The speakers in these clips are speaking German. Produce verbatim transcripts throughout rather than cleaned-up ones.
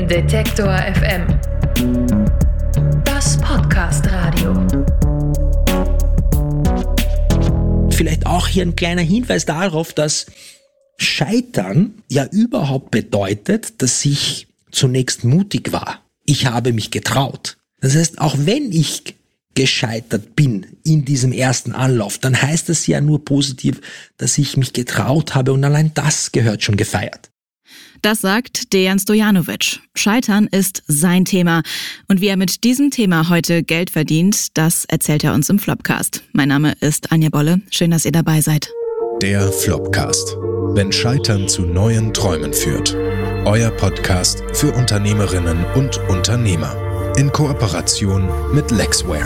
Detektor F M. Das Podcast-Radio. Vielleicht auch hier ein kleiner Hinweis darauf, dass Scheitern ja überhaupt bedeutet, dass ich zunächst mutig war. Ich habe mich getraut. Das heißt, auch wenn ich gescheitert bin in diesem ersten Anlauf, dann heißt das ja nur positiv, dass ich mich getraut habe und allein das gehört schon gefeiert. Das sagt Dejan Stojanovic. Scheitern ist sein Thema. Und wie er mit diesem Thema heute Geld verdient, das erzählt er uns im Flopcast. Mein Name ist Anja Bolle. Schön, dass ihr dabei seid. Der Flopcast. Wenn Scheitern zu neuen Träumen führt. Euer Podcast für Unternehmerinnen und Unternehmer. In Kooperation mit Lexware.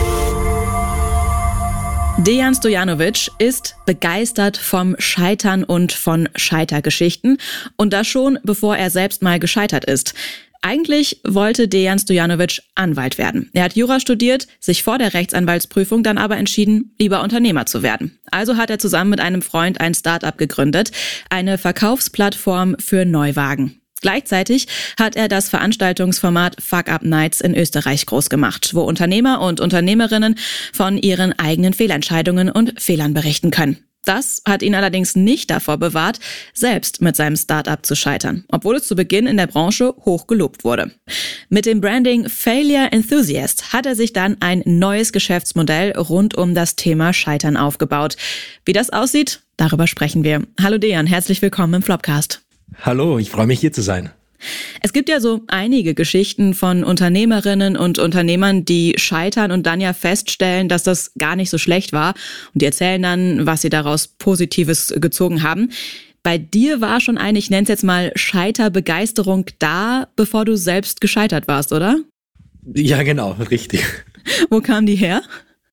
Dejan Stojanovic ist begeistert vom Scheitern und von Scheitergeschichten. Und das schon, bevor er selbst mal gescheitert ist. Eigentlich wollte Dejan Stojanovic Anwalt werden. Er hat Jura studiert, sich vor der Rechtsanwaltsprüfung dann aber entschieden, lieber Unternehmer zu werden. Also hat er zusammen mit einem Freund ein Start-up gegründet, eine Verkaufsplattform für Neuwagen. Gleichzeitig hat er das Veranstaltungsformat Fuck Up Nights in Österreich groß gemacht, wo Unternehmer und Unternehmerinnen von ihren eigenen Fehlentscheidungen und Fehlern berichten können. Das hat ihn allerdings nicht davor bewahrt, selbst mit seinem Start-up zu scheitern, obwohl es zu Beginn in der Branche hoch gelobt wurde. Mit dem Branding Failure Enthusiast hat er sich dann ein neues Geschäftsmodell rund um das Thema Scheitern aufgebaut. Wie das aussieht, darüber sprechen wir. Hallo Dejan, herzlich willkommen im Flopcast. Hallo, ich freue mich hier zu sein. Es gibt ja so einige Geschichten von Unternehmerinnen und Unternehmern, die scheitern und dann ja feststellen, dass das gar nicht so schlecht war. Und die erzählen dann, was sie daraus Positives gezogen haben. Bei dir war schon eine, ich nenne es jetzt mal Scheiterbegeisterung da, bevor du selbst gescheitert warst, oder? Ja, genau, richtig. Wo kam die her?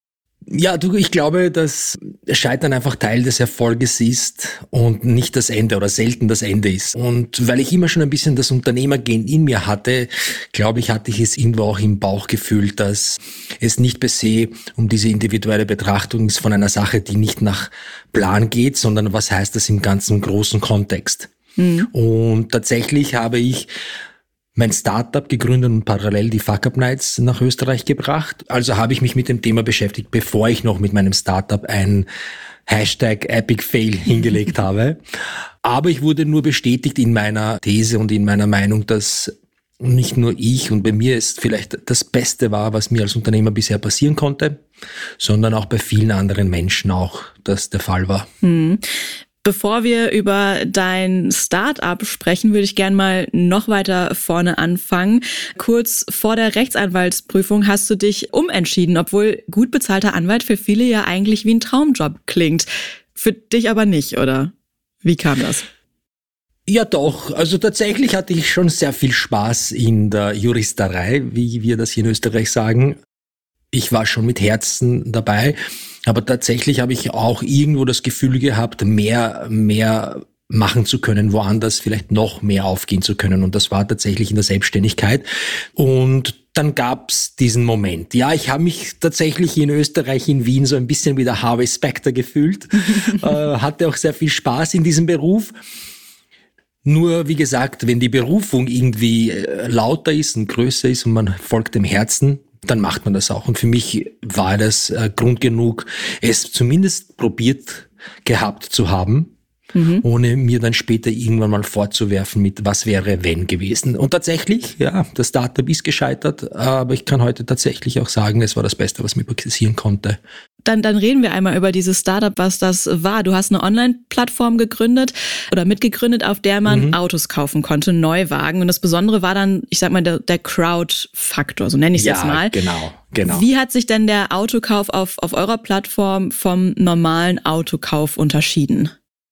Ja, du, ich glaube, dass Scheitern einfach Teil des Erfolges ist und nicht das Ende oder selten das Ende ist. Und weil ich immer schon ein bisschen das Unternehmergehen in mir hatte, glaube ich, hatte ich es irgendwo auch im Bauch gefühlt, dass es nicht per se um diese individuelle Betrachtung ist von einer Sache, die nicht nach Plan geht, sondern was heißt das im ganzen großen Kontext. Mhm. Und tatsächlich habe ich mein Startup gegründet und parallel die Fuck Up Nights nach Österreich gebracht. Also habe ich mich mit dem Thema beschäftigt, bevor ich noch mit meinem Startup ein Hashtag Epic Fail hingelegt habe. Aber ich wurde nur bestätigt in meiner These und in meiner Meinung, dass nicht nur ich und bei mir es vielleicht das Beste war, was mir als Unternehmer bisher passieren konnte, sondern auch bei vielen anderen Menschen auch das der Fall war. Hm. Bevor wir über dein Start-up sprechen, würde ich gerne mal noch weiter vorne anfangen. Kurz vor der Rechtsanwaltsprüfung hast du dich umentschieden, obwohl gut bezahlter Anwalt für viele ja eigentlich wie ein Traumjob klingt. Für dich aber nicht, oder? Wie kam das? Ja doch, also tatsächlich hatte ich schon sehr viel Spaß in der Juristerei, wie wir das hier in Österreich sagen. Ich war schon mit Herzen dabei. Aber tatsächlich habe ich auch irgendwo das Gefühl gehabt, mehr, mehr machen zu können, woanders vielleicht noch mehr aufgehen zu können. Und das war tatsächlich in der Selbstständigkeit. Und dann gab's diesen Moment. Ja, ich habe mich tatsächlich in Österreich, in Wien, so ein bisschen wie der Harvey Specter gefühlt. äh, hatte auch sehr viel Spaß in diesem Beruf. Nur, wie gesagt, wenn die Berufung irgendwie lauter ist und größer ist und man folgt dem Herzen, dann macht man das auch. Und für mich war das äh, Grund genug, es zumindest probiert gehabt zu haben, mhm. ohne mir dann später irgendwann mal vorzuwerfen mit, was wäre wenn gewesen. Und tatsächlich, ja, das Startup ist gescheitert, aber ich kann heute tatsächlich auch sagen, es war das Beste, was mir passieren konnte. Dann, dann reden wir einmal über dieses Startup, was das war. Du hast eine Online-Plattform gegründet oder mitgegründet, auf der man mhm. Autos kaufen konnte, Neuwagen. Und das Besondere war dann, ich sag mal, der, der Crowd-Faktor, so nenne ich es ja, jetzt mal. genau, genau. Wie hat sich denn der Autokauf auf, auf eurer Plattform vom normalen Autokauf unterschieden?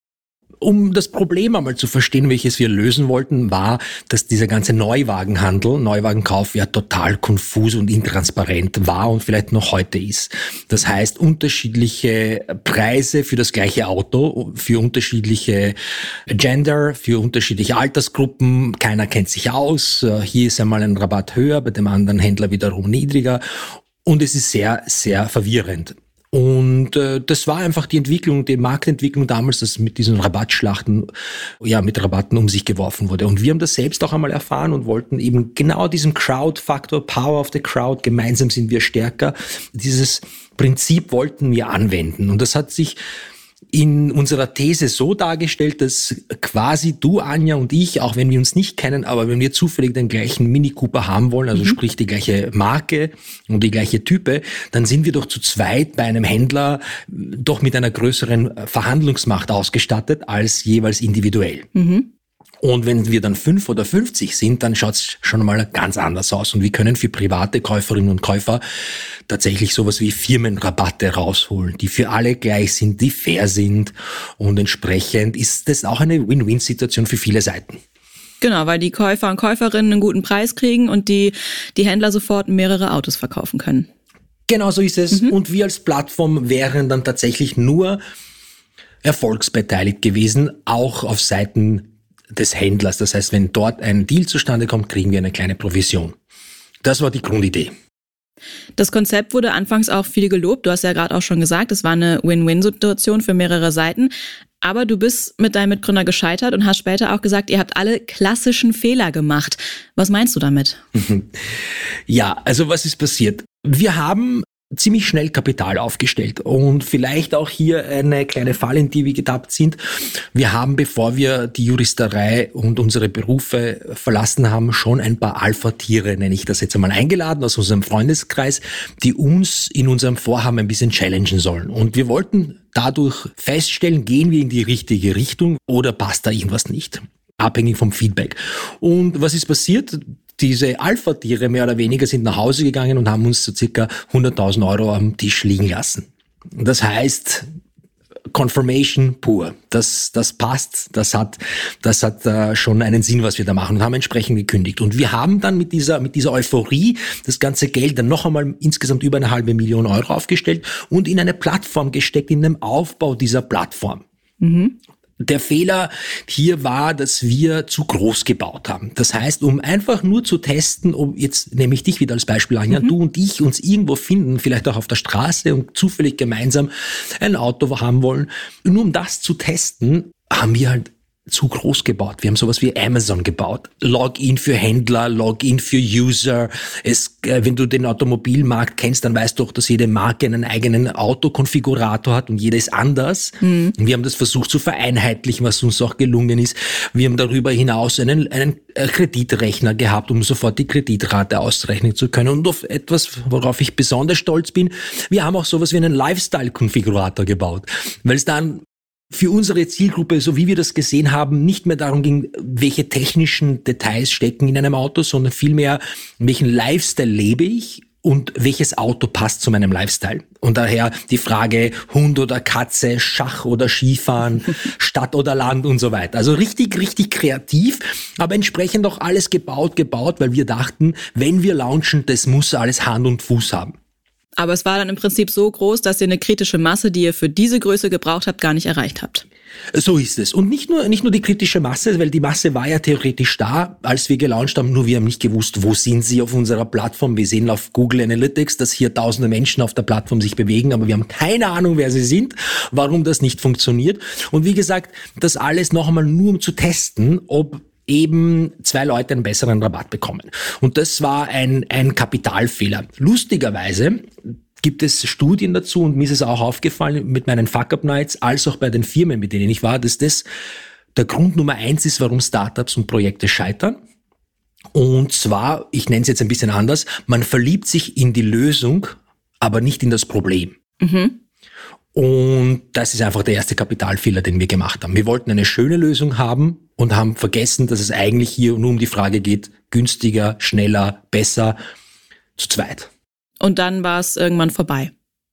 Um das Problem einmal zu verstehen, welches wir lösen wollten, war, dass dieser ganze Neuwagenhandel, Neuwagenkauf ja total konfus und intransparent war und vielleicht noch heute ist. Das heißt, unterschiedliche Preise für das gleiche Auto, für unterschiedliche Gender, für unterschiedliche Altersgruppen. Keiner kennt sich aus. Hier ist einmal ein Rabatt höher, bei dem anderen Händler wiederum niedriger. Und es ist sehr, sehr verwirrend. Und äh, das war einfach die Entwicklung, die Marktentwicklung damals, dass mit diesen Rabattschlachten, ja, mit Rabatten um sich geworfen wurde. Und wir haben das selbst auch einmal erfahren und wollten eben genau diesen Crowd-Faktor, Power of the Crowd, gemeinsam sind wir stärker, dieses Prinzip wollten wir anwenden. Und das hat sich in unserer These so dargestellt, dass quasi du, Anja, und ich, auch wenn wir uns nicht kennen, aber wenn wir zufällig den gleichen Mini Cooper haben wollen, also mhm. sprich die gleiche Marke und die gleiche Type, dann sind wir doch zu zweit bei einem Händler doch mit einer größeren Verhandlungsmacht ausgestattet als jeweils individuell. Mhm. Und wenn wir dann fünf oder fünfzig sind, dann schaut es schon mal ganz anders aus. Und wir können für private Käuferinnen und Käufer tatsächlich sowas wie Firmenrabatte rausholen, die für alle gleich sind, die fair sind. Und entsprechend ist das auch eine Win-Win-Situation für viele Seiten. Genau, weil die Käufer und Käuferinnen einen guten Preis kriegen und die, die Händler sofort mehrere Autos verkaufen können. Genau so ist es. Mhm. Und wir als Plattform wären dann tatsächlich nur erfolgsbeteiligt gewesen, auch auf Seiten des Händlers. Das heißt, wenn dort ein Deal zustande kommt, kriegen wir eine kleine Provision. Das war die Grundidee. Das Konzept wurde anfangs auch viel gelobt. Du hast ja gerade auch schon gesagt, es war eine Win-Win-Situation für mehrere Seiten. Aber du bist mit deinem Mitgründer gescheitert und hast später auch gesagt, ihr habt alle klassischen Fehler gemacht. Was meinst du damit? Ja, also was ist passiert? Wir haben ziemlich schnell Kapital aufgestellt und vielleicht auch hier eine kleine Falle, in die wir getappt sind. Wir haben, bevor wir die Juristerei und unsere Berufe verlassen haben, schon ein paar Alpha-Tiere, nenne ich das jetzt einmal, eingeladen aus unserem Freundeskreis, die uns in unserem Vorhaben ein bisschen challengen sollen. Und wir wollten dadurch feststellen, gehen wir in die richtige Richtung oder passt da irgendwas nicht? Abhängig vom Feedback. Und was ist passiert? Diese Alpha-Tiere mehr oder weniger sind nach Hause gegangen und haben uns so circa hunderttausend Euro am Tisch liegen lassen. Das heißt, Confirmation pur. Das, das passt, das hat, das hat äh, schon einen Sinn, was wir da machen und haben entsprechend gekündigt. Und wir haben dann mit dieser, mit dieser Euphorie das ganze Geld dann noch einmal insgesamt über eine halbe Million Euro aufgestellt und in eine Plattform gesteckt, in den Aufbau dieser Plattform. Mhm. Der Fehler hier war, dass wir zu groß gebaut haben. Das heißt, um einfach nur zu testen, um jetzt nehme ich dich wieder als Beispiel an, ja, mhm. du und ich uns irgendwo finden, vielleicht auch auf der Straße und zufällig gemeinsam ein Auto haben wollen, nur um das zu testen, haben wir halt zu groß gebaut. Wir haben sowas wie Amazon gebaut. Login für Händler, Login für User. Es, äh, wenn du den Automobilmarkt kennst, dann weißt du auch, dass jede Marke einen eigenen Autokonfigurator hat und jeder ist anders. Mhm. Wir haben das versucht zu vereinheitlichen, was uns auch gelungen ist. Wir haben darüber hinaus einen, einen Kreditrechner gehabt, um sofort die Kreditrate ausrechnen zu können. Und auf etwas, worauf ich besonders stolz bin, wir haben auch sowas wie einen Lifestyle-Konfigurator gebaut, weil es dann für unsere Zielgruppe, so wie wir das gesehen haben, nicht mehr darum ging, welche technischen Details stecken in einem Auto, sondern vielmehr, welchen Lifestyle lebe ich und welches Auto passt zu meinem Lifestyle. Und daher die Frage Hund oder Katze, Schach oder Skifahren, Stadt oder Land und so weiter. Also richtig, richtig kreativ, aber entsprechend auch alles gebaut, gebaut, weil wir dachten, wenn wir launchen, das muss alles Hand und Fuß haben. Aber es war dann im Prinzip so groß, dass ihr eine kritische Masse, die ihr für diese Größe gebraucht habt, gar nicht erreicht habt. So ist es. Und nicht nur, nicht nur die kritische Masse, weil die Masse war ja theoretisch da, als wir gelauncht haben, nur wir haben nicht gewusst, wo sind sie auf unserer Plattform. Wir sehen auf Google Analytics, dass hier tausende Menschen auf der Plattform sich bewegen, aber wir haben keine Ahnung, wer sie sind, warum das nicht funktioniert. Und wie gesagt, das alles noch einmal nur um zu testen, ob eben zwei Leute einen besseren Rabatt bekommen. Und das war ein, ein Kapitalfehler. Lustigerweise gibt es Studien dazu und mir ist es auch aufgefallen mit meinen Fuck-Up-Nights, als auch bei den Firmen, mit denen ich war, dass das der Grund Nummer eins ist, warum Startups und Projekte scheitern. Und zwar, ich nenne es jetzt ein bisschen anders, man verliebt sich in die Lösung, aber nicht in das Problem. Mhm. Und das ist einfach der erste Kapitalfehler, den wir gemacht haben. Wir wollten eine schöne Lösung haben und haben vergessen, dass es eigentlich hier nur um die Frage geht, günstiger, schneller, besser, zu zweit. Und dann war es irgendwann vorbei.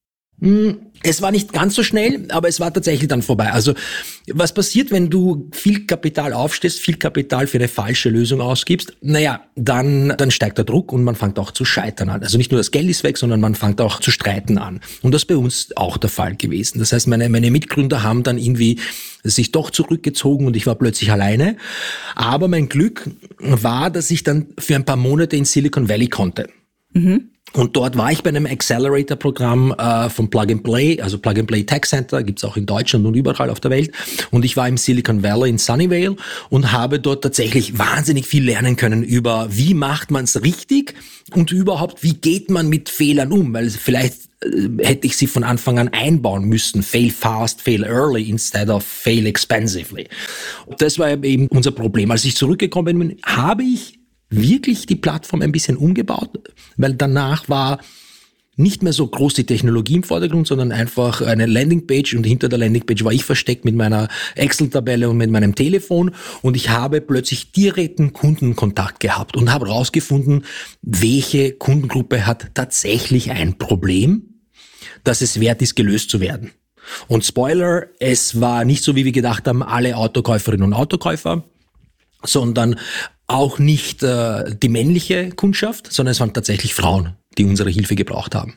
Es war nicht ganz so schnell, aber es war tatsächlich dann vorbei. Also was passiert, wenn du viel Kapital aufstehst, viel Kapital für eine falsche Lösung ausgibst? Naja, dann, dann steigt der Druck und man fängt auch zu scheitern an. Also nicht nur das Geld ist weg, sondern man fängt auch zu streiten an. Und das ist bei uns auch der Fall gewesen. Das heißt, meine, meine Mitgründer haben dann irgendwie sich doch zurückgezogen und ich war plötzlich alleine. Aber mein Glück war, dass ich dann für ein paar Monate in Silicon Valley konnte. Mhm. Und dort war ich bei einem Accelerator-Programm äh, von Plug and Play, also Plug and Play Tech Center, gibt's auch in Deutschland und überall auf der Welt. Und ich war im Silicon Valley in Sunnyvale und habe dort tatsächlich wahnsinnig viel lernen können über, wie macht man's richtig und überhaupt, wie geht man mit Fehlern um, weil vielleicht äh, hätte ich sie von Anfang an einbauen müssen. Fail fast, fail early instead of fail expensively. Und das war eben unser Problem. Als ich zurückgekommen bin, habe ich wirklich die Plattform ein bisschen umgebaut, weil danach war nicht mehr so groß die Technologie im Vordergrund, sondern einfach eine Landingpage und hinter der Landingpage war ich versteckt mit meiner Excel-Tabelle und mit meinem Telefon und ich habe plötzlich direkten Kundenkontakt gehabt und habe herausgefunden, welche Kundengruppe hat tatsächlich ein Problem, dass es wert ist, gelöst zu werden. Und Spoiler, es war nicht so, wie wir gedacht haben, alle Autokäuferinnen und Autokäufer, sondern auch nicht äh, die männliche Kundschaft, sondern es waren tatsächlich Frauen, die unsere Hilfe gebraucht haben.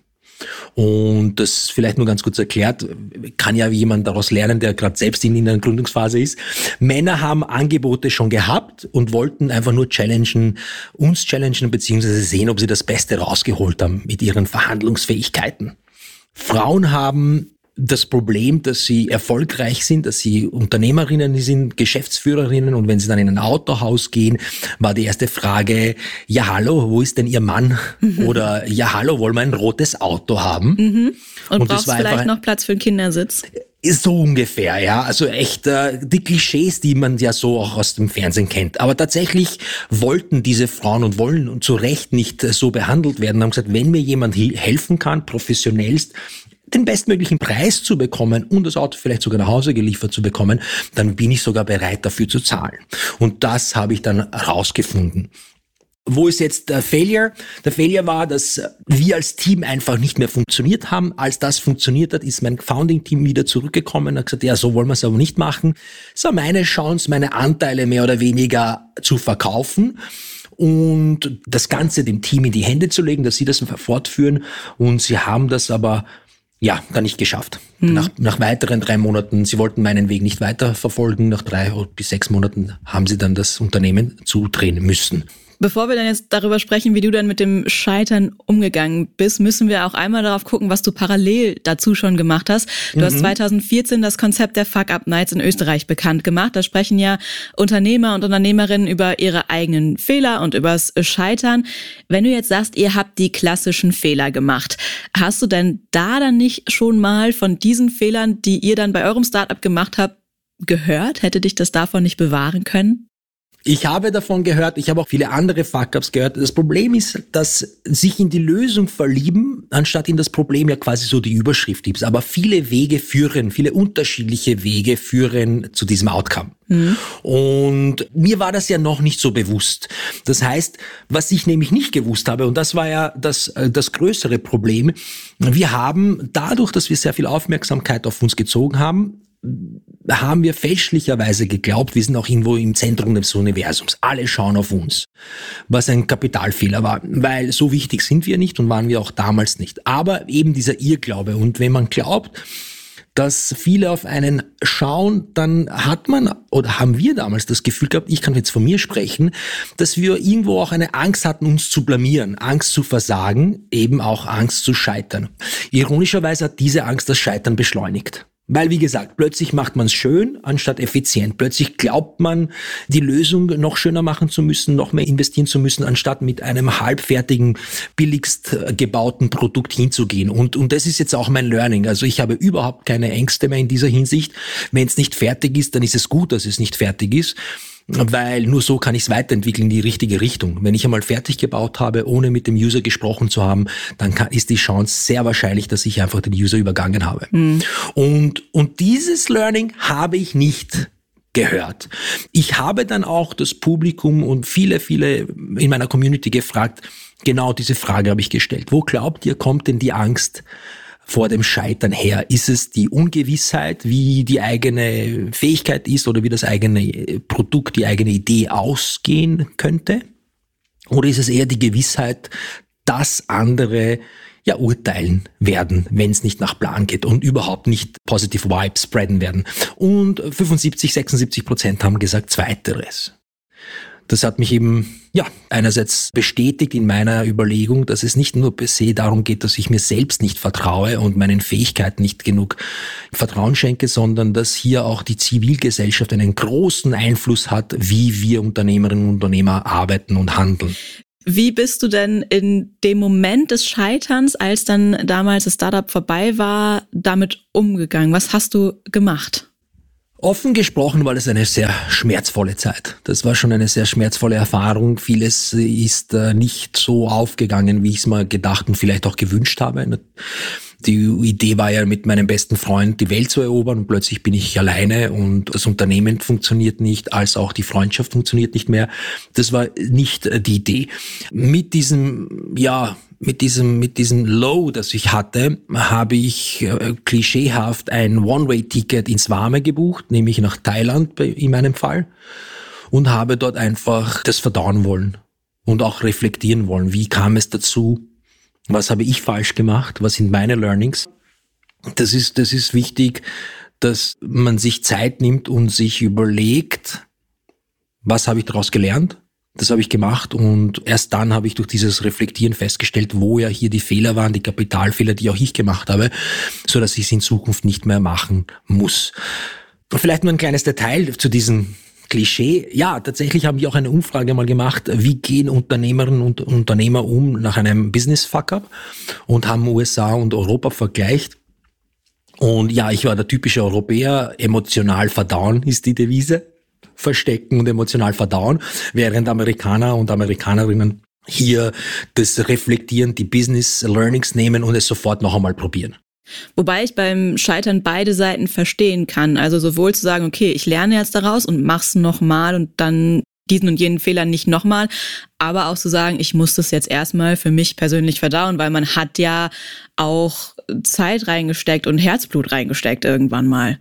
Und das vielleicht nur ganz kurz erklärt, kann ja jemand daraus lernen, der gerade selbst in, in der Gründungsphase ist. Männer haben Angebote schon gehabt und wollten einfach nur challengen, uns challengen, beziehungsweise sehen, ob sie das Beste rausgeholt haben mit ihren Verhandlungsfähigkeiten. Frauen haben das Problem, dass sie erfolgreich sind, dass sie Unternehmerinnen sind, Geschäftsführerinnen und wenn sie dann in ein Autohaus gehen, war die erste Frage, ja hallo, wo ist denn Ihr Mann? Mhm. Oder ja hallo, wollen wir ein rotes Auto haben? Mhm. Und, und brauchst das war vielleicht einfach, noch Platz für einen Kindersitz? Ist so ungefähr, ja. Also echt äh, die Klischees, die man ja so auch aus dem Fernsehen kennt. Aber tatsächlich wollten diese Frauen und wollen und zu Recht nicht äh, so behandelt werden, haben gesagt, wenn mir jemand helfen kann, professionellst, den bestmöglichen Preis zu bekommen und das Auto vielleicht sogar nach Hause geliefert zu bekommen, dann bin ich sogar bereit dafür zu zahlen. Und das habe ich dann herausgefunden. Wo ist jetzt der Failure? Der Failure war, dass wir als Team einfach nicht mehr funktioniert haben. Als das funktioniert hat, ist mein Founding-Team wieder zurückgekommen und hat gesagt, ja, so wollen wir es aber nicht machen. Es war meine Chance, meine Anteile mehr oder weniger zu verkaufen und das Ganze dem Team in die Hände zu legen, dass sie das fortführen. Und sie haben das aber ja, dann nicht geschafft. Mhm. Nach, nach weiteren drei Monaten, sie wollten meinen Weg nicht weiterverfolgen, nach drei bis sechs Monaten haben sie dann das Unternehmen zudrehen müssen. Bevor wir dann jetzt darüber sprechen, wie du dann mit dem Scheitern umgegangen bist, müssen wir auch einmal darauf gucken, was du parallel dazu schon gemacht hast. Du mhm. hast zwanzig vierzehn das Konzept der Fuck-Up-Nights in Österreich bekannt gemacht. Da sprechen ja Unternehmer und Unternehmerinnen über ihre eigenen Fehler und übers Scheitern. Wenn du jetzt sagst, ihr habt die klassischen Fehler gemacht, hast du denn da dann nicht schon mal von diesen Fehlern, die ihr dann bei eurem Startup gemacht habt, gehört? Hätte dich das davon nicht bewahren können? Ich habe davon gehört, ich habe auch viele andere Fuck-Ups gehört. Das Problem ist, dass sich in die Lösung verlieben, anstatt in das Problem ja quasi so die Überschrift gibt. Aber viele Wege führen, viele unterschiedliche Wege führen zu diesem Outcome. Mhm. Und mir war das ja noch nicht so bewusst. Das heißt, was ich nämlich nicht gewusst habe, und das war ja das, das größere Problem, wir haben dadurch, dass wir sehr viel Aufmerksamkeit auf uns gezogen haben, haben wir fälschlicherweise geglaubt, wir sind auch irgendwo im Zentrum des Universums. Alle schauen auf uns. Was ein Kapitalfehler war, weil so wichtig sind wir nicht und waren wir auch damals nicht. Aber eben dieser Irrglaube. Und wenn man glaubt, dass viele auf einen schauen, dann hat man oder haben wir damals das Gefühl gehabt, ich kann jetzt von mir sprechen, dass wir irgendwo auch eine Angst hatten, uns zu blamieren, Angst zu versagen, eben auch Angst zu scheitern. Ironischerweise hat diese Angst das Scheitern beschleunigt. Weil, wie gesagt, plötzlich macht man es schön, anstatt effizient. Plötzlich glaubt man, die Lösung noch schöner machen zu müssen, noch mehr investieren zu müssen, anstatt mit einem halbfertigen, billigst gebauten Produkt hinzugehen. Und, und das ist jetzt auch mein Learning. Also ich habe überhaupt keine Ängste mehr in dieser Hinsicht. Wenn es nicht fertig ist, dann ist es gut, dass es nicht fertig ist. Weil nur so kann ich es weiterentwickeln in die richtige Richtung. Wenn ich einmal fertig gebaut habe, ohne mit dem User gesprochen zu haben, dann kann, ist die Chance sehr wahrscheinlich, dass ich einfach den User übergangen habe. Mhm. Und, und dieses Learning habe ich nicht gehört. Ich habe dann auch das Publikum und viele, viele in meiner Community gefragt, genau diese Frage habe ich gestellt. Wo glaubt ihr, kommt denn die Angst vor dem Scheitern her? Ist es die Ungewissheit, wie die eigene Fähigkeit ist oder wie das eigene Produkt, die eigene Idee ausgehen könnte? Oder ist es eher die Gewissheit, dass andere ja urteilen werden, wenn es nicht nach Plan geht und überhaupt nicht positive Vibes spreaden werden? Und fünfundsiebzig, sechsundsiebzig Prozent haben gesagt Zweiteres. Das hat mich eben, ja, einerseits bestätigt in meiner Überlegung, dass es nicht nur per se darum geht, dass ich mir selbst nicht vertraue und meinen Fähigkeiten nicht genug Vertrauen schenke, sondern dass hier auch die Zivilgesellschaft einen großen Einfluss hat, wie wir Unternehmerinnen und Unternehmer arbeiten und handeln. Wie bist du denn in dem Moment des Scheiterns, als dann damals das Startup vorbei war, damit umgegangen? Was hast du gemacht? Offen gesprochen war das eine sehr schmerzvolle Zeit. Das war schon eine sehr schmerzvolle Erfahrung. Vieles ist nicht so aufgegangen, wie ich es mal gedacht und vielleicht auch gewünscht habe. Die Idee war ja, mit meinem besten Freund die Welt zu erobern und plötzlich bin ich alleine und das Unternehmen funktioniert nicht, als auch die Freundschaft funktioniert nicht mehr. Das war nicht die Idee. Mit diesem, ja, Mit diesem, mit diesem Low, das ich hatte, habe ich äh, klischeehaft ein One-Way-Ticket ins Warme gebucht, nämlich nach Thailand in meinem Fall, und habe dort einfach das verdauen wollen und auch reflektieren wollen. Wie kam es dazu? Was habe ich falsch gemacht? Was sind meine Learnings? Das ist, das ist wichtig, dass man sich Zeit nimmt und sich überlegt, was habe ich daraus gelernt? Das habe ich gemacht und erst dann habe ich durch dieses Reflektieren festgestellt, wo ja hier die Fehler waren, die Kapitalfehler, die auch ich gemacht habe, so dass ich es in Zukunft nicht mehr machen muss. Und vielleicht nur ein kleines Detail zu diesem Klischee. Ja, tatsächlich haben wir auch eine Umfrage mal gemacht, wie gehen Unternehmerinnen und Unternehmer um nach einem Business-Fuck-up und haben U S A und Europa vergleicht. Und ja, ich war der typische Europäer, emotional verdauen ist die Devise. Verstecken und emotional verdauen, während Amerikaner und Amerikanerinnen hier das Reflektieren, die Business Learnings nehmen und es sofort noch einmal probieren. Wobei ich beim Scheitern beide Seiten verstehen kann. Also sowohl zu sagen, okay, ich lerne jetzt daraus und mach's nochmal und dann diesen und jenen Fehler nicht nochmal, aber auch zu sagen, ich muss das jetzt erstmal für mich persönlich verdauen, weil man hat ja auch Zeit reingesteckt und Herzblut reingesteckt irgendwann mal.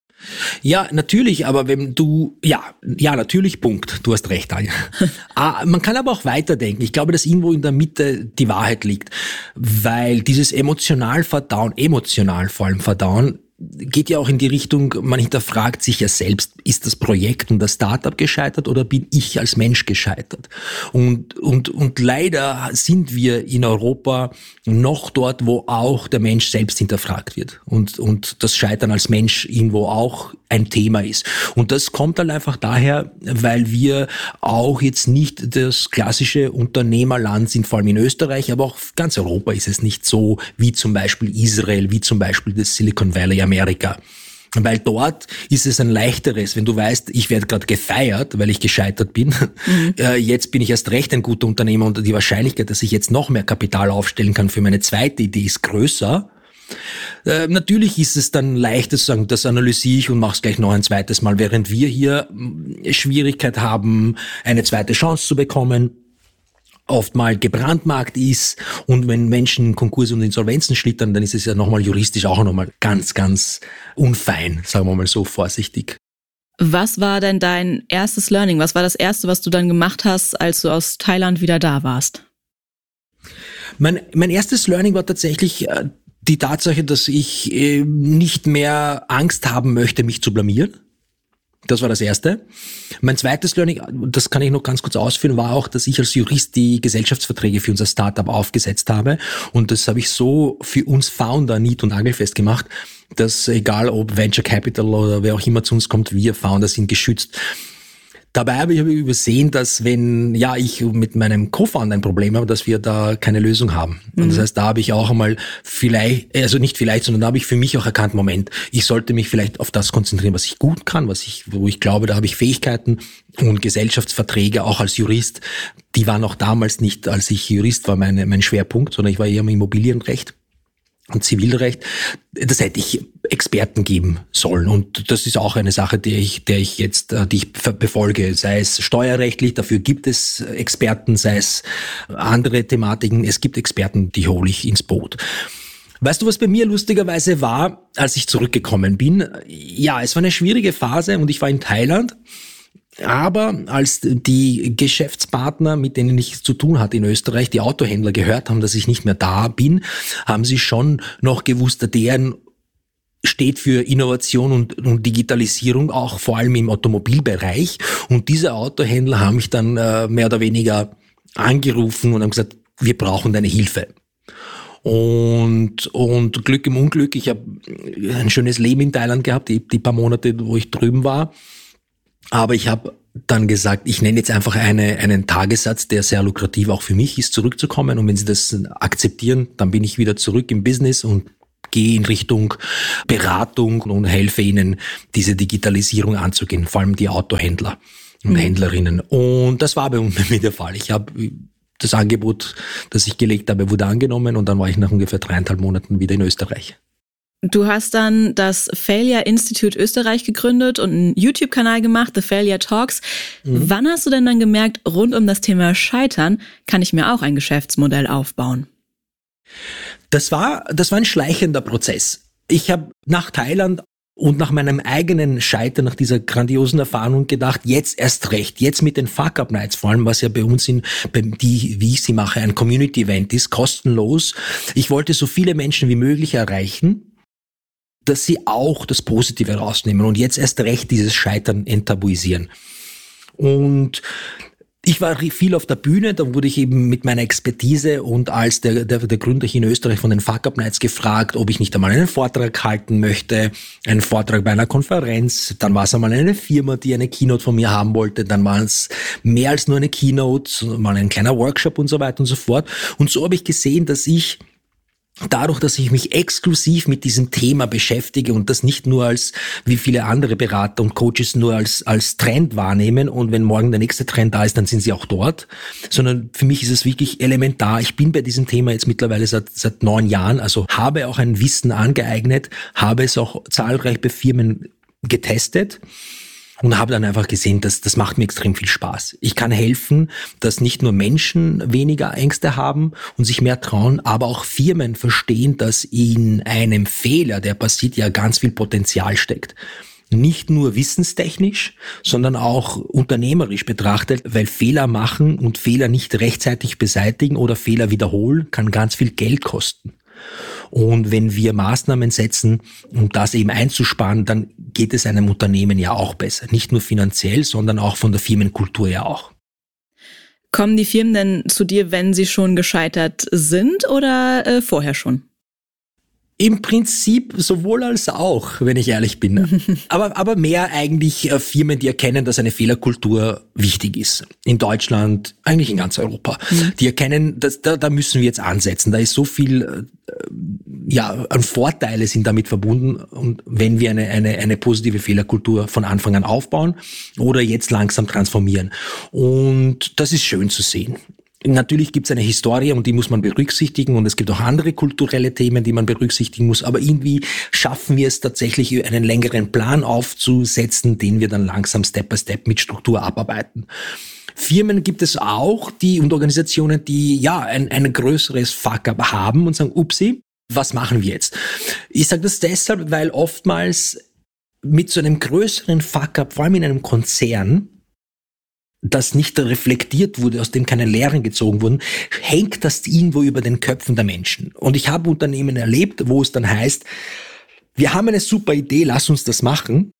Ja, natürlich, aber wenn du, ja, ja, natürlich, Punkt. Du hast recht, Anja. ah, man kann aber auch weiterdenken. Ich glaube, dass irgendwo in der Mitte die Wahrheit liegt, weil dieses emotional Verdauen, emotional vor allem Verdauen, geht ja auch in die Richtung, man hinterfragt sich ja selbst, ist das Projekt und das Startup gescheitert oder bin ich als Mensch gescheitert? Und, und, und leider sind wir in Europa noch dort, wo auch der Mensch selbst hinterfragt wird und, und das Scheitern als Mensch irgendwo auch ein Thema ist. Und das kommt dann einfach daher, weil wir auch jetzt nicht das klassische Unternehmerland sind, vor allem in Österreich, aber auch ganz Europa ist es nicht so wie zum Beispiel Israel, wie zum Beispiel das Silicon Valley Amerika. Weil dort ist es ein leichteres, wenn du weißt, ich werde gerade gefeiert, weil ich gescheitert bin. Mhm. Äh, jetzt bin ich erst recht ein guter Unternehmer und die Wahrscheinlichkeit, dass ich jetzt noch mehr Kapital aufstellen kann für meine zweite Idee ist größer. Äh, natürlich ist es dann leichter zu sagen, das analysiere ich und mache es gleich noch ein zweites Mal, während wir hier Schwierigkeit haben, eine zweite Chance zu bekommen, oft mal gebrandmarkt ist und wenn Menschen Konkurs und Insolvenzen schlittern, dann ist es ja nochmal juristisch auch nochmal ganz, ganz unfein, sagen wir mal so vorsichtig. Was war denn dein erstes Learning? Was war das Erste, was du dann gemacht hast, als du aus Thailand wieder da warst? Mein, mein erstes Learning war tatsächlich äh, die Tatsache, dass ich äh, nicht mehr Angst haben möchte, mich zu blamieren. Das war das Erste. Mein zweites Learning, das kann ich noch ganz kurz ausführen, war auch, dass ich als Jurist die Gesellschaftsverträge für unser Startup aufgesetzt habe. Und das habe ich so für uns Founder nied- und nagelfest gemacht, dass egal ob Venture Capital oder wer auch immer zu uns kommt, wir Founder sind geschützt. Dabei habe ich übersehen, dass wenn ja ich mit meinem Co-Founder ein Problem habe, dass wir da keine Lösung haben. Mhm. Und das heißt, da habe ich auch einmal vielleicht, also nicht vielleicht, sondern da habe ich für mich auch erkannt, Moment, ich sollte mich vielleicht auf das konzentrieren, was ich gut kann, was ich, wo ich glaube, da habe ich Fähigkeiten und Gesellschaftsverträge auch als Jurist. Die waren auch damals nicht, als ich Jurist war, meine, mein Schwerpunkt, sondern ich war eher im Immobilienrecht und Zivilrecht. Das hätte ich Experten geben sollen. Und das ist auch eine Sache, der ich, der ich jetzt, die ich befolge. Sei es steuerrechtlich, dafür gibt es Experten, sei es andere Thematiken. Es gibt Experten, die hole ich ins Boot. Weißt du, was bei mir lustigerweise war, als ich zurückgekommen bin? Ja, es war eine schwierige Phase und ich war in Thailand. Aber als die Geschäftspartner, mit denen ich zu tun hatte in Österreich, die Autohändler gehört haben, dass ich nicht mehr da bin, haben sie schon noch gewusst, deren steht für Innovation und, und Digitalisierung, auch vor allem im Automobilbereich. Und diese Autohändler haben mich dann äh, mehr oder weniger angerufen und haben gesagt, wir brauchen deine Hilfe. Und, und Glück im Unglück, ich habe ein schönes Leben in Thailand gehabt, die, die paar Monate, wo ich drüben war. Aber ich habe dann gesagt, ich nenne jetzt einfach eine, einen Tagessatz, der sehr lukrativ auch für mich ist, zurückzukommen. Und wenn Sie das akzeptieren, dann bin ich wieder zurück im Business und gehe in Richtung Beratung und helfe Ihnen, diese Digitalisierung anzugehen, vor allem die Autohändler und mhm. Händlerinnen. Und das war bei mir der Fall. Ich habe das Angebot, das ich gelegt habe, wurde angenommen und dann war ich nach ungefähr dreieinhalb Monaten wieder in Österreich. Du hast dann das Failure Institute Österreich gegründet und einen YouTube-Kanal gemacht, The Failure Talks. Mhm. Wann hast du denn dann gemerkt, rund um das Thema Scheitern kann ich mir auch ein Geschäftsmodell aufbauen? Das war, das war ein schleichender Prozess. Ich habe nach Thailand und nach meinem eigenen Scheitern, nach dieser grandiosen Erfahrung gedacht, jetzt erst recht, jetzt mit den Fuck-Up-Nights, vor allem was ja bei uns in, die, wie ich sie mache, ein Community-Event ist, kostenlos. Ich wollte so viele Menschen wie möglich erreichen, dass sie auch das Positive rausnehmen und jetzt erst recht dieses Scheitern enttabuisieren. Und ich war viel auf der Bühne, da wurde ich eben mit meiner Expertise und als der, der, der Gründer hier in Österreich von den Fuck-Up-Nights gefragt, ob ich nicht einmal einen Vortrag halten möchte, einen Vortrag bei einer Konferenz. Dann war es einmal eine Firma, die eine Keynote von mir haben wollte. Dann war es mehr als nur eine Keynote, mal ein kleiner Workshop und so weiter und so fort. Und so habe ich gesehen, dass ich dadurch, dass ich mich exklusiv mit diesem Thema beschäftige und das nicht nur als, wie viele andere Berater und Coaches, nur als, als Trend wahrnehmen und wenn morgen der nächste Trend da ist, dann sind sie auch dort, sondern für mich ist es wirklich elementar. Ich bin bei diesem Thema jetzt mittlerweile seit, seit neun Jahren, also habe auch ein Wissen angeeignet, habe es auch zahlreich bei Firmen getestet. Und habe dann einfach gesehen, dass das macht mir extrem viel Spaß. Ich kann helfen, dass nicht nur Menschen weniger Ängste haben und sich mehr trauen, aber auch Firmen verstehen, dass in einem Fehler, der passiert, ja ganz viel Potenzial steckt. Nicht nur wissenstechnisch, sondern auch unternehmerisch betrachtet, weil Fehler machen und Fehler nicht rechtzeitig beseitigen oder Fehler wiederholen, kann ganz viel Geld kosten. Und wenn wir Maßnahmen setzen, um das eben einzusparen, dann geht es einem Unternehmen ja auch besser. Nicht nur finanziell, sondern auch von der Firmenkultur ja auch. Kommen die Firmen denn zu dir, wenn sie schon gescheitert sind oder äh, vorher schon? Im Prinzip sowohl als auch, wenn ich ehrlich bin. aber, aber mehr eigentlich äh, Firmen, die erkennen, dass eine Fehlerkultur wichtig ist. In Deutschland, eigentlich in ganz Europa. Mhm. Die erkennen, dass, da, da müssen wir jetzt ansetzen. Da ist so viel, äh, ja, an Vorteile sind damit verbunden. Und wenn wir eine, eine, eine positive Fehlerkultur von Anfang an aufbauen oder jetzt langsam transformieren. Und das ist schön zu sehen. Natürlich gibt es eine Historie und die muss man berücksichtigen und es gibt auch andere kulturelle Themen, die man berücksichtigen muss, aber irgendwie schaffen wir es tatsächlich, einen längeren Plan aufzusetzen, den wir dann langsam Step by Step mit Struktur abarbeiten. Firmen gibt es auch, die und Organisationen, die ja ein, ein größeres Fuck-up haben und sagen, upsi, was machen wir jetzt? Ich sage das deshalb, weil oftmals mit so einem größeren Fuck-up, vor allem in einem Konzern, das nicht reflektiert wurde, aus dem keine Lehren gezogen wurden, hängt das irgendwo über den Köpfen der Menschen. Und ich habe Unternehmen erlebt, wo es dann heißt, wir haben eine super Idee, lass uns das machen.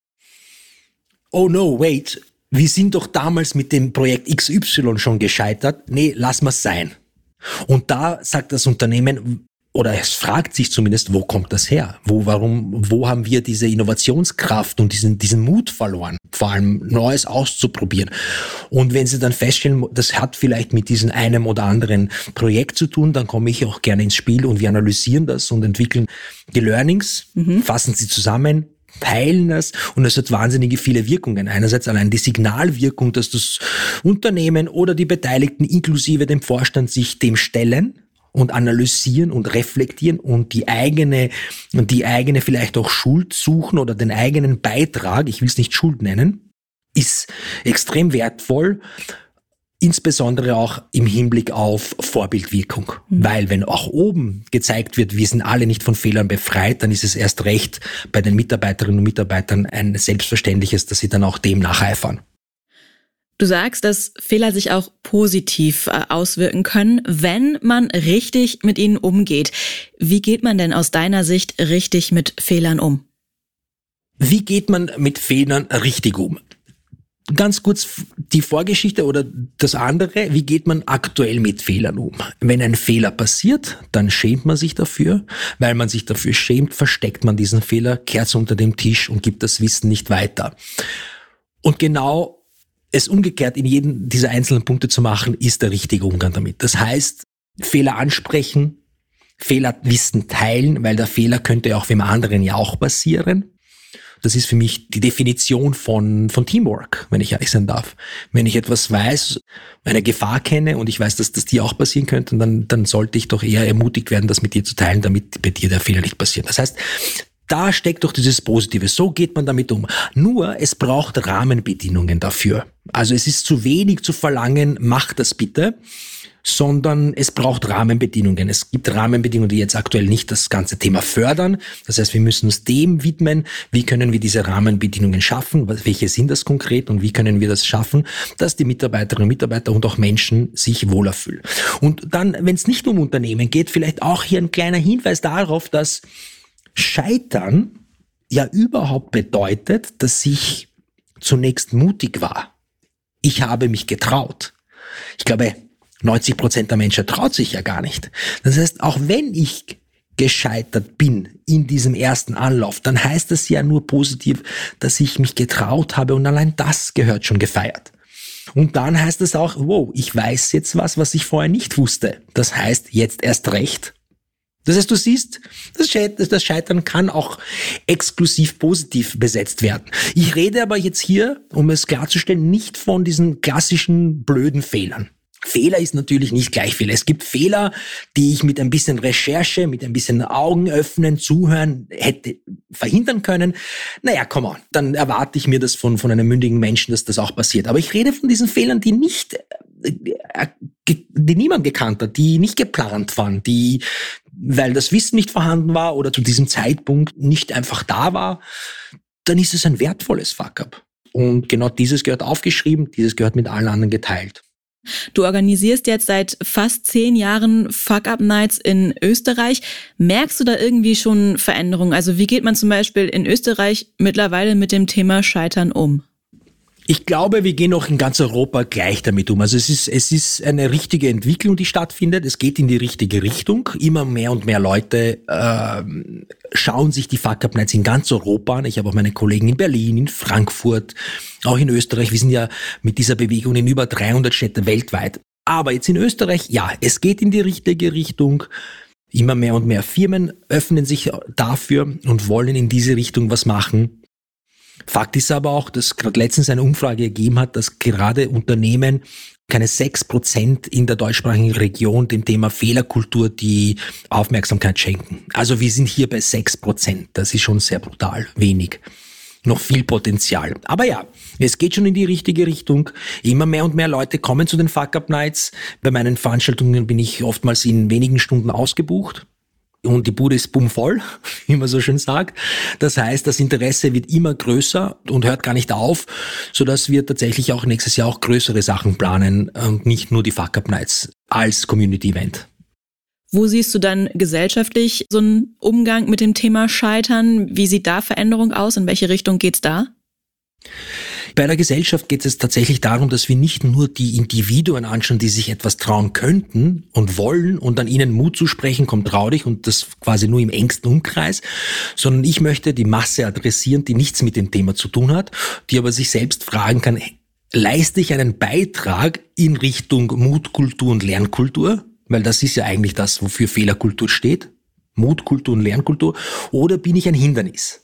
Oh no, wait, wir sind doch damals mit dem Projekt X Y schon gescheitert. Nee, lass mal's sein. Und da sagt das Unternehmen, oder es fragt sich zumindest, wo kommt das her? Wo, warum, wo haben wir diese Innovationskraft und diesen, diesen Mut verloren? Vor allem Neues auszuprobieren. Und wenn sie dann feststellen, das hat vielleicht mit diesem einem oder anderen Projekt zu tun, dann komme ich auch gerne ins Spiel und wir analysieren das und entwickeln die Learnings, mhm. fassen sie zusammen, teilen das und es hat wahnsinnige viele Wirkungen. Einerseits allein die Signalwirkung, dass das Unternehmen oder die Beteiligten inklusive dem Vorstand sich dem stellen und analysieren und reflektieren und die eigene, die eigene vielleicht auch Schuld suchen oder den eigenen Beitrag, ich will es nicht Schuld nennen, ist extrem wertvoll, insbesondere auch im Hinblick auf Vorbildwirkung. Mhm. Weil wenn auch oben gezeigt wird, wir sind alle nicht von Fehlern befreit, dann ist es erst recht bei den Mitarbeiterinnen und Mitarbeitern ein Selbstverständliches, dass sie dann auch dem nacheifern. Du sagst, dass Fehler sich auch positiv auswirken können, wenn man richtig mit ihnen umgeht. Wie geht man denn aus deiner Sicht richtig mit Fehlern um? Wie geht man mit Fehlern richtig um? Ganz kurz die Vorgeschichte oder das andere, wie geht man aktuell mit Fehlern um? Wenn ein Fehler passiert, dann schämt man sich dafür. Weil man sich dafür schämt, versteckt man diesen Fehler, kehrt es unter dem Tisch und gibt das Wissen nicht weiter. Und genau es umgekehrt in jedem dieser einzelnen Punkte zu machen, ist der richtige Umgang damit. Das heißt, Fehler ansprechen, Fehlerwissen teilen, weil der Fehler könnte auch dem anderen ja auch passieren. Das ist für mich die Definition von, von Teamwork, wenn ich ehrlich sein darf. Wenn ich etwas weiß, eine Gefahr kenne und ich weiß, dass das dir auch passieren könnte, dann, dann sollte ich doch eher ermutigt werden, das mit dir zu teilen, damit bei dir der Fehler nicht passiert. Das heißt, da steckt doch dieses Positive. So geht man damit um. Nur, es braucht Rahmenbedingungen dafür. Also es ist zu wenig zu verlangen, mach das bitte, sondern es braucht Rahmenbedingungen. Es gibt Rahmenbedingungen, die jetzt aktuell nicht das ganze Thema fördern. Das heißt, wir müssen uns dem widmen. Wie können wir diese Rahmenbedingungen schaffen? Welche sind das konkret und wie können wir das schaffen, dass die Mitarbeiterinnen und Mitarbeiter und auch Menschen sich wohler fühlen? Und dann, wenn es nicht um Unternehmen geht, vielleicht auch hier ein kleiner Hinweis darauf, dass Scheitern ja überhaupt bedeutet, dass ich zunächst mutig war. Ich habe mich getraut. Ich glaube, neunzig Prozent der Menschen traut sich ja gar nicht. Das heißt, auch wenn ich gescheitert bin in diesem ersten Anlauf, dann heißt das ja nur positiv, dass ich mich getraut habe und allein das gehört schon gefeiert. Und dann heißt es auch, wow, ich weiß jetzt was, was ich vorher nicht wusste. Das heißt, jetzt erst recht. Das heißt, du siehst, das Scheitern kann auch exklusiv positiv besetzt werden. Ich rede aber jetzt hier, um es klarzustellen, nicht von diesen klassischen blöden Fehlern. Fehler ist natürlich nicht gleich Fehler. Es gibt Fehler, die ich mit ein bisschen Recherche, mit ein bisschen Augen öffnen, zuhören hätte verhindern können. Naja, come on, dann erwarte ich mir das von, von einem mündigen Menschen, dass das auch passiert. Aber ich rede von diesen Fehlern, die nicht, die niemand gekannt hat, die nicht geplant waren, die, weil das Wissen nicht vorhanden war oder zu diesem Zeitpunkt nicht einfach da war, dann ist es ein wertvolles Fuck-up. Und genau dieses gehört aufgeschrieben, dieses gehört mit allen anderen geteilt. Du organisierst jetzt seit fast zehn Jahren Fuck-Up-Nights in Österreich. Merkst du da irgendwie schon Veränderungen? Also wie geht man zum Beispiel in Österreich mittlerweile mit dem Thema Scheitern um? Ich glaube, wir gehen auch in ganz Europa gleich damit um. Also es ist, es ist eine richtige Entwicklung, die stattfindet. Es geht in die richtige Richtung. Immer mehr und mehr Leute äh, schauen sich die Fuck-Up-Nights in ganz Europa an. Ich habe auch meine Kollegen in Berlin, in Frankfurt, auch in Österreich. Wir sind ja mit dieser Bewegung in über dreihundert Städten weltweit. Aber jetzt in Österreich, ja, es geht in die richtige Richtung. Immer mehr und mehr Firmen öffnen sich dafür und wollen in diese Richtung was machen. Fakt ist aber auch, dass gerade letztens eine Umfrage ergeben hat, dass gerade Unternehmen keine sechs Prozent in der deutschsprachigen Region dem Thema Fehlerkultur die Aufmerksamkeit schenken. Also wir sind hier bei sechs Prozent. Das ist schon sehr brutal wenig. Noch viel Potenzial. Aber ja, es geht schon in die richtige Richtung. Immer mehr und mehr Leute kommen zu den Fuck-Up-Nights. Bei meinen Veranstaltungen bin ich oftmals in wenigen Stunden ausgebucht. Und die Bude ist bummvoll, wie man so schön sagt. Das heißt, das Interesse wird immer größer und hört gar nicht auf, sodass wir tatsächlich auch nächstes Jahr auch größere Sachen planen und nicht nur die Fuck-Up-Nights als Community-Event. Wo siehst du dann gesellschaftlich so einen Umgang mit dem Thema Scheitern? Wie sieht da Veränderung aus? In welche Richtung geht's da? Bei der Gesellschaft geht es tatsächlich darum, dass wir nicht nur die Individuen anschauen, die sich etwas trauen könnten und wollen und an ihnen Mut zu sprechen, kommt traurig und das quasi nur im engsten Umkreis, sondern ich möchte die Masse adressieren, die nichts mit dem Thema zu tun hat, die aber sich selbst fragen kann, leiste ich einen Beitrag in Richtung Mutkultur und Lernkultur? Weil das ist ja eigentlich das, wofür Fehlerkultur steht. Mutkultur und Lernkultur. Oder bin ich ein Hindernis?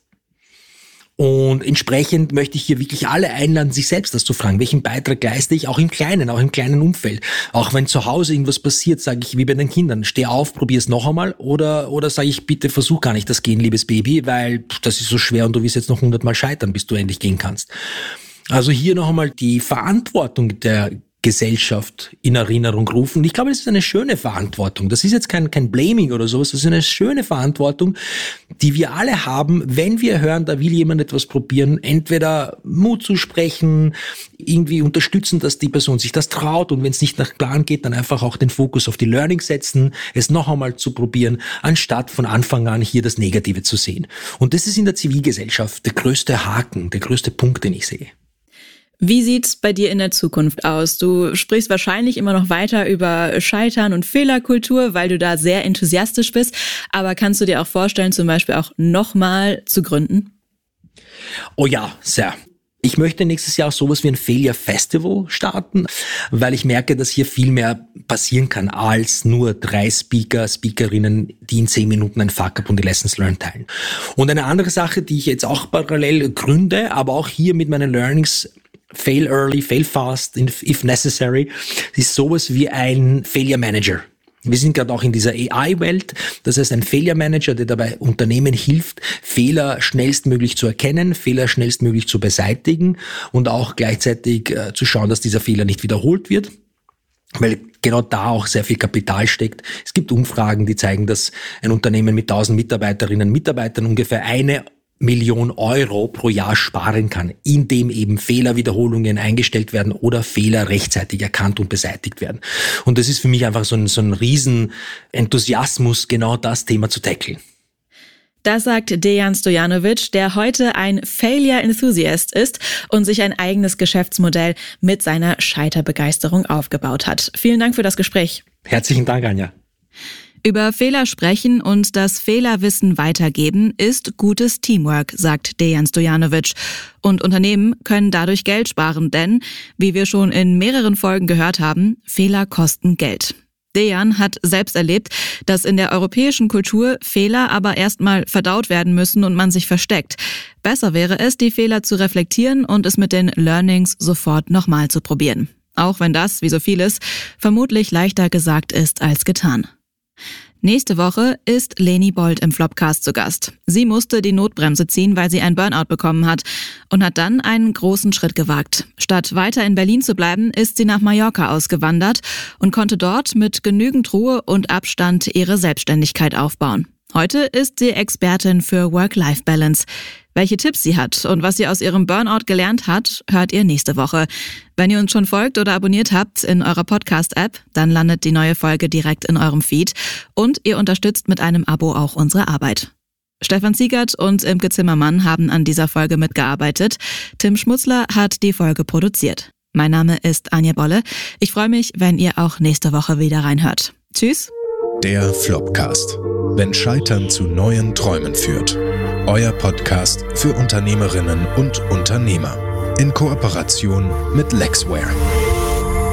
Und entsprechend möchte ich hier wirklich alle einladen, sich selbst das zu fragen. Welchen Beitrag leiste ich, auch im Kleinen, auch im kleinen Umfeld? Auch wenn zu Hause irgendwas passiert, sage ich wie bei den Kindern, steh auf, probier es noch einmal. Oder oder sage ich, bitte versuch gar nicht das Gehen, liebes Baby, weil das ist so schwer und du wirst jetzt noch hundertmal scheitern, bis du endlich gehen kannst. Also hier noch einmal die Verantwortung der Gesellschaft in Erinnerung rufen. Und ich glaube, das ist eine schöne Verantwortung. Das ist jetzt kein, kein Blaming oder sowas, das ist eine schöne Verantwortung, die wir alle haben, wenn wir hören, da will jemand etwas probieren, entweder Mut zu sprechen, irgendwie unterstützen, dass die Person sich das traut und wenn es nicht nach Plan geht, dann einfach auch den Fokus auf die Learnings setzen, es noch einmal zu probieren, anstatt von Anfang an hier das Negative zu sehen. Und das ist in der Zivilgesellschaft der größte Haken, der größte Punkt, den ich sehe. Wie sieht's bei dir in der Zukunft aus? Du sprichst wahrscheinlich immer noch weiter über Scheitern und Fehlerkultur, weil du da sehr enthusiastisch bist. Aber kannst du dir auch vorstellen, zum Beispiel auch nochmal zu gründen? Oh ja, sehr. Ich möchte nächstes Jahr auch sowas wie ein Failure Festival starten, weil ich merke, dass hier viel mehr passieren kann als nur drei Speaker, Speakerinnen, die in zehn Minuten ein Fuck-up und die Lessons learned teilen. Und eine andere Sache, die ich jetzt auch parallel gründe, aber auch hier mit meinen Learnings fail early, fail fast, if necessary, ist sowas wie ein Failure Manager. Wir sind gerade auch in dieser A I-Welt, das heißt ein Failure Manager, der dabei Unternehmen hilft, Fehler schnellstmöglich zu erkennen, Fehler schnellstmöglich zu beseitigen und auch gleichzeitig äh, zu schauen, dass dieser Fehler nicht wiederholt wird, weil genau da auch sehr viel Kapital steckt. Es gibt Umfragen, die zeigen, dass ein Unternehmen mit tausend Mitarbeiterinnen und Mitarbeitern ungefähr eine Million Euro pro Jahr sparen kann, indem eben Fehlerwiederholungen eingestellt werden oder Fehler rechtzeitig erkannt und beseitigt werden. Und das ist für mich einfach so ein, so ein riesen Enthusiasmus, genau das Thema zu tackeln. Das sagt Dejan Stojanovic, der heute ein Failure Enthusiast ist und sich ein eigenes Geschäftsmodell mit seiner Scheiterbegeisterung aufgebaut hat. Vielen Dank für das Gespräch. Herzlichen Dank, Anja. Über Fehler sprechen und das Fehlerwissen weitergeben ist gutes Teamwork, sagt Dejan Stojanovic. Und Unternehmen können dadurch Geld sparen, denn, wie wir schon in mehreren Folgen gehört haben, Fehler kosten Geld. Dejan hat selbst erlebt, dass in der europäischen Kultur Fehler aber erstmal verdaut werden müssen und man sich versteckt. Besser wäre es, die Fehler zu reflektieren und es mit den Learnings sofort nochmal zu probieren. Auch wenn das, wie so vieles, vermutlich leichter gesagt ist als getan. Nächste Woche ist Leni Bold im Flopcast zu Gast. Sie musste die Notbremse ziehen, weil sie ein Burnout bekommen hat und hat dann einen großen Schritt gewagt. Statt weiter in Berlin zu bleiben, ist sie nach Mallorca ausgewandert und konnte dort mit genügend Ruhe und Abstand ihre Selbstständigkeit aufbauen. Heute ist sie Expertin für Work-Life-Balance. Welche Tipps sie hat und was sie aus ihrem Burnout gelernt hat, hört ihr nächste Woche. Wenn ihr uns schon folgt oder abonniert habt in eurer Podcast-App, dann landet die neue Folge direkt in eurem Feed und ihr unterstützt mit einem Abo auch unsere Arbeit. Stefan Ziegert und Imke Zimmermann haben an dieser Folge mitgearbeitet. Tim Schmutzler hat die Folge produziert. Mein Name ist Anja Bolle. Ich freue mich, wenn ihr auch nächste Woche wieder reinhört. Tschüss. Der Flopcast. Wenn Scheitern zu neuen Träumen führt. Euer Podcast für Unternehmerinnen und Unternehmer. In Kooperation mit Lexware.